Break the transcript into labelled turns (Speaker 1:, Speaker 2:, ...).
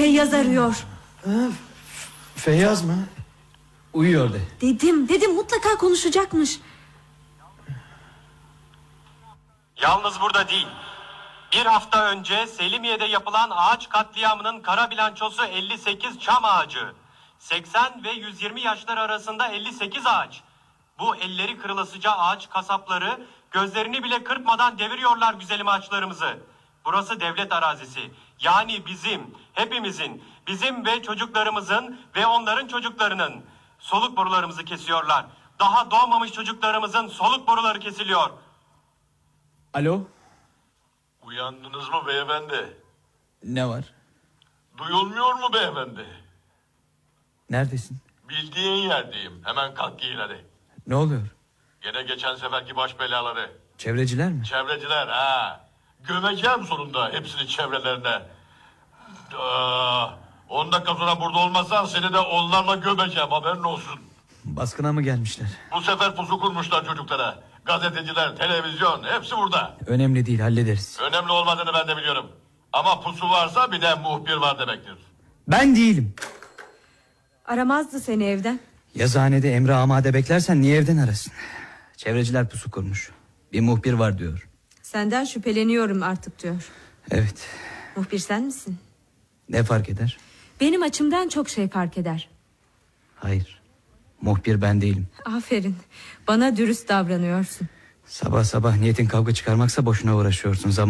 Speaker 1: Feyyaz arıyor.
Speaker 2: Feyyaz mı?
Speaker 3: Uyuyor de.
Speaker 1: Dedim mutlaka konuşacakmış.
Speaker 4: Yalnız burada değil. Bir hafta önce Selimiye'de yapılan ağaç katliamının kara bilançosu 58 çam ağacı. 80 ve 120 yaşlar arasında 58 ağaç. Bu elleri kırılasıca ağaç kasapları gözlerini bile kırpmadan deviriyorlar güzelim ağaçlarımızı. Burası devlet arazisi. Yani bizim, hepimizin, bizim ve çocuklarımızın ve onların çocuklarının soluk borularımızı kesiyorlar. Daha doğmamış çocuklarımızın soluk boruları kesiliyor.
Speaker 3: Alo?
Speaker 5: Uyandınız mı beyefendi?
Speaker 3: Ne var?
Speaker 5: Duyulmuyor mu beyefendi?
Speaker 3: Neredesin?
Speaker 5: Bildiğin yerdeyim. Hemen kalk giyin hadi.
Speaker 3: Ne oluyor?
Speaker 5: Gene geçen seferki baş belaları.
Speaker 3: Çevreciler mi?
Speaker 5: Çevreciler ha. Gömeceğim sonunda hepsini çevrelerine. 10 dakika sonra burada olmazsan seni de onlarla gömeceğim, haberin olsun.
Speaker 3: Baskına mı gelmişler?
Speaker 5: Bu sefer pusu kurmuşlar çocuklara. Gazeteciler, televizyon hepsi burada.
Speaker 3: Önemli değil, hallederiz.
Speaker 5: Önemli olmadığını ben de biliyorum. Ama pusu varsa bir de muhbir var demektir.
Speaker 3: Ben değilim.
Speaker 1: Aramazdı seni evden.
Speaker 3: Yazıhanede emre amade beklersen niye evden arasın? Çevreciler pusu kurmuş. Bir muhbir var diyor.
Speaker 1: Senden şüpheleniyorum artık diyor.
Speaker 3: Evet.
Speaker 1: Muhbir sen misin?
Speaker 3: Ne fark eder?
Speaker 1: Benim açımdan çok şey fark eder.
Speaker 3: Hayır. Muhbir ben değilim.
Speaker 1: Aferin. Bana dürüst davranıyorsun.
Speaker 3: Sabah sabah niyetin kavga çıkarmaksa boşuna uğraşıyorsun.